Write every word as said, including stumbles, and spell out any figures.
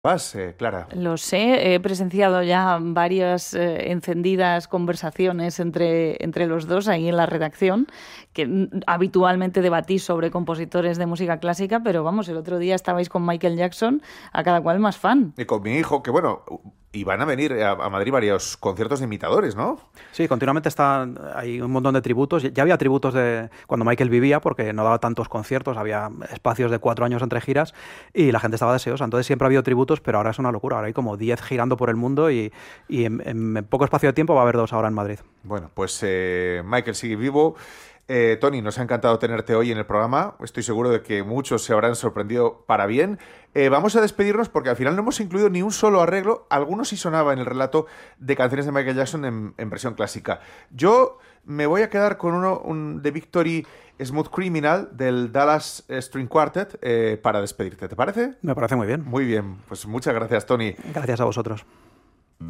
Vas, eh, Clara. Lo sé, he presenciado ya varias eh, encendidas conversaciones entre, entre los dos ahí en la redacción, que mm, habitualmente debatís sobre compositores de música clásica, pero vamos, el otro día estabais con Michael Jackson, a cada cual más fan. Y con mi hijo, que bueno, y van a venir a, a Madrid varios conciertos de imitadores, ¿no? Sí, continuamente están, hay un montón de tributos. Ya había tributos de cuando Michael vivía, porque no daba tantos conciertos, había espacios de cuatro años entre giras y la gente estaba deseosa. Entonces siempre ha habido tributos, pero ahora es una locura. Ahora hay como diez girando por el mundo y, y en, en poco espacio de tiempo va a haber dos ahora en Madrid. Bueno, pues eh, Michael sigue vivo. Eh, Tony, nos ha encantado tenerte hoy en el programa. Estoy seguro de que muchos se habrán sorprendido para bien. Eh, vamos a despedirnos porque al final no hemos incluido ni un solo arreglo. Algunos sí sonaba en el relato de canciones de Michael Jackson en, en versión clásica. Yo me voy a quedar con uno un, de Victory Smooth Criminal del Dallas String Quartet eh, para despedirte. ¿Te parece? Me parece muy bien. Muy bien. Pues muchas gracias, Tony. Gracias a vosotros.